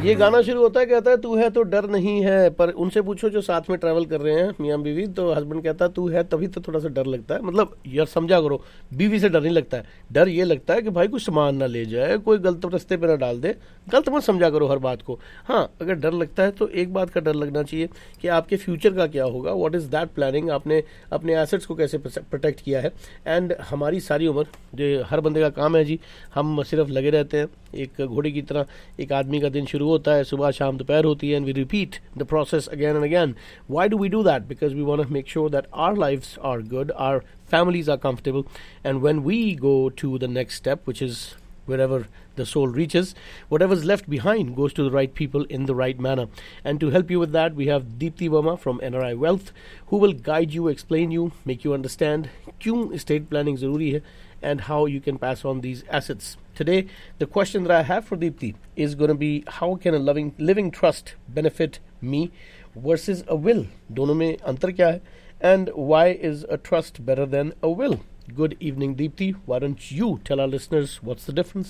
ये गाना शुरू होता है, कहता है तू है तो डर नहीं है, पर उनसे पूछो जो साथ में ट्रैवल कर रहे हैं मियाँ बीवी, तो हस्बैंड कहता है तू है तभी तो थोड़ा सा डर लगता है। मतलब यार समझा करो, बीवी से डर नहीं लगता है, डर ये लगता है कि भाई कुछ सामान ना ले जाए, कोई गलत रास्ते पे ना डाल दे। गलत मत समझा करो हर बात को। हाँ, अगर डर लगता है तो एक बात का डर लगना चाहिए कि आपके फ्यूचर का क्या होगा, व्हाट इज़ दैट प्लानिंग, आपने अपने एसेट्स को कैसे प्रोटेक्ट किया है। एंड हमारी सारी उम्र, जो हर बंदे का काम है जी, हम सिर्फ लगे रहते हैं एक घोड़े की तरह। एक आदमी का दिन शुरू होता है, सुबह शाम दोपहर होती है, and we repeat the process again and again. Why do we do that? Because we want to make sure that our lives are good, our families are comfortable, and when we go to the next step, which is wherever the soul reaches, whatever's left behind goes to the right people in the right manner. And to help you with that, we have Deepti Verma from NRI Wealth, who will guide you, explain you, make you understand kyun estate planning zaruri hai and how you can pass on these assets. Today, the question that I have for Deepti is going to be, how can a living trust benefit me versus a will? Dono mein antar kya hai? And why is a trust better than a will? Good evening, Deepti. Why don't you tell our listeners what's the difference?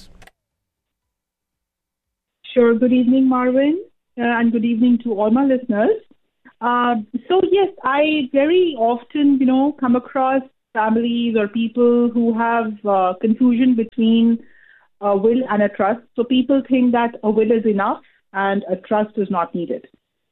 Sure. Good evening, Marvin, and good evening to all my listeners. So yes, I very often, come across families or people who have confusion between a will and a trust. So people think that a will is enough and a trust is not needed.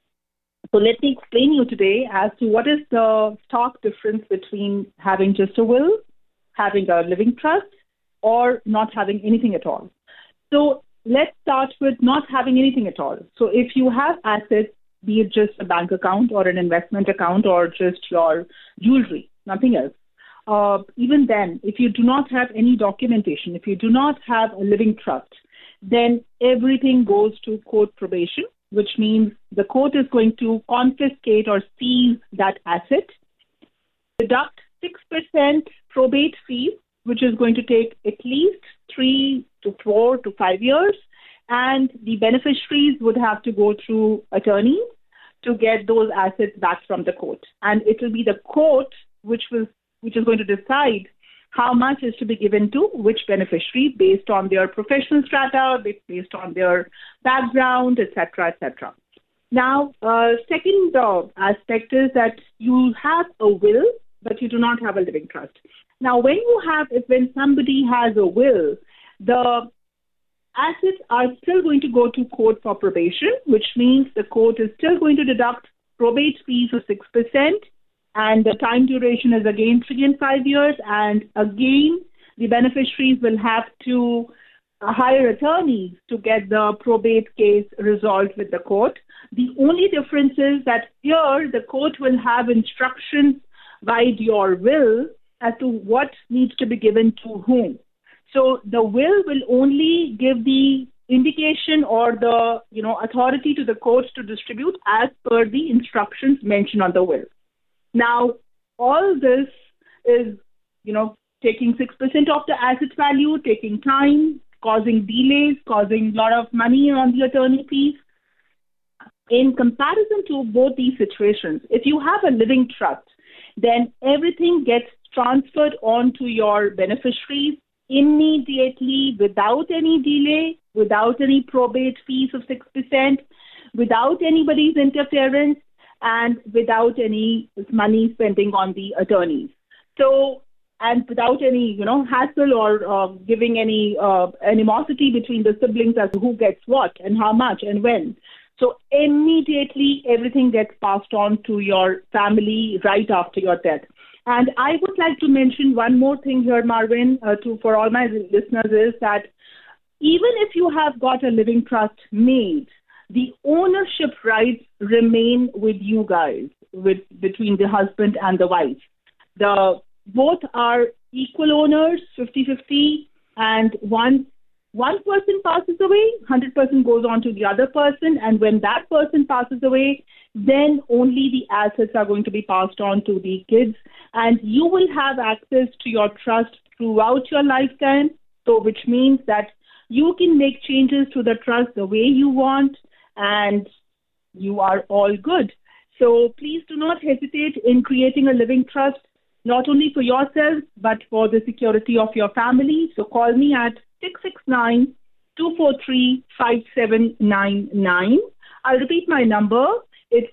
So let me explain you today as to what is the stark difference between having just a will, having a living trust, or not having anything at all. So let's start with not having anything at all. So if you have assets, be it just a bank account or an investment account or just your jewelry, nothing else. Even then, if you do not have any documentation, if you do not have a living trust, then everything goes to court probation, which means the court is going to confiscate or seize that asset, deduct 6% probate fees, which is going to take at least 3 to 4 to 5 years, and the beneficiaries would have to go through attorneys to get those assets back from the court. And it will be the court which is going to decide how much is to be given to which beneficiary based on their professional strata, based on their background, etc., etc. Now, second aspect is that you have a will, but you do not have a living trust. Now, when somebody has a will, the assets are still going to go to court for probation, which means the court is still going to deduct probate fees of 6%. And the time duration is again 3 and 5 years. And again, the beneficiaries will have to hire attorneys to get the probate case resolved with the court. The only difference is that here the court will have instructions guide your will as to what needs to be given to whom. So the will only give the indication or the authority to the courts to distribute as per the instructions mentioned on the will. Now, all this is, taking 6% of the asset value, taking time, causing delays, causing a lot of money on the attorney fees. In comparison to both these situations, if you have a living trust, then everything gets transferred on to your beneficiaries immediately, without any delay, without any probate fees of 6%, without anybody's interference, and without any money spending on the attorneys. So, and without any, hassle or giving any animosity between the siblings as to who gets what and how much and when. So immediately everything gets passed on to your family right after your death. And I would like to mention one more thing here, Marvin, for all my listeners, is that even if you have got a living trust made, the ownership rights remain with you guys, between the husband and the wife. Both are equal owners, 50-50, and one person passes away, 100% goes on to the other person, and when that person passes away, then only the assets are going to be passed on to the kids, and you will have access to your trust throughout your lifetime, so which means that you can make changes to the trust the way you want, and you are all good. So please do not hesitate in creating a living trust, not only for yourself, but for the security of your family. So call me at 669-243-5799. I'll repeat my number. It's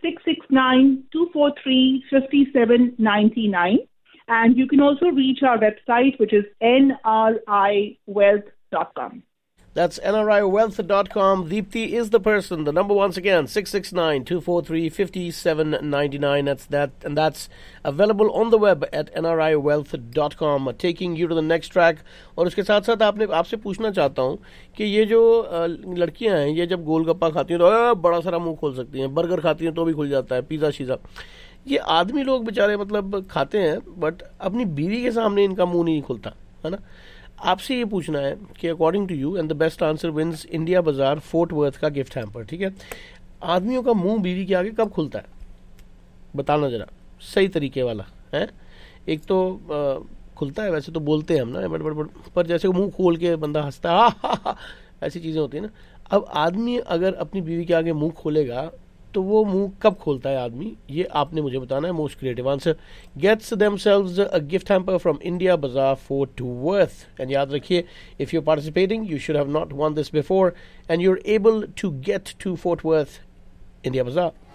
669-243-5799. And you can also reach our website, which is nriwealth.com. That's nriwealth.com. Deepti is the person. The number once again, 669-243-5799. That's available on the web at nriwealth.com. Taking you to the next track. और उसके साथ साथ आपसे पूछना चाहता हूँ कि ये जो लड़कियां हैं, ये जब गोलगप्पा खाती हैं तो बड़ा सारा मुंह खोल सकती हैं, बर्गर खाती हैं तो भी खुल जाता है, पिज़्ज़ा शीज़ा. ये आदमी लोग बेचारे मतलब खाते हैं, बट अपनी बीवी के सामने इनका मुंह नहीं खुलता, है ना. आपसे ये पूछना है कि according to you, and the best answer wins India बाजार फोर्ट वर्थ का गिफ्ट हैम्पर. ठीक है, आदमियों का मुंह बीवी के आगे कब खुलता है, बताना जरा, सही तरीके वाला है. एक तो खुलता है, वैसे तो बोलते हैं हम ना बट पर जैसे मुंह खोल के बंदा हंसता है, ऐसी चीज़ें होती है ना. अब आदमी अगर अपनी बीवी के आगे मुंह खोलेगा तो वो मुंह कब खोलता है आदमी, ये आपने मुझे बताना है. Most creative answer gets themselves a gift hamper from India बाजार फोर्ट वर्थ. एंड याद रखिए, if you are participating you should have not one this before and you are able to get to fort worth India बाजार.